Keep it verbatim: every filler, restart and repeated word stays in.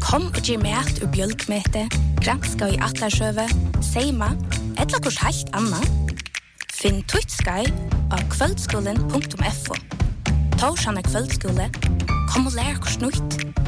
Kom og gir mat ur bjølkmete, granska i atlarsøve, seima, etla kurs helt anna. Finn Tutskai av kvöldskolen punktum f o. Torsan er kvöldskole. Kom og lær kurs nytt.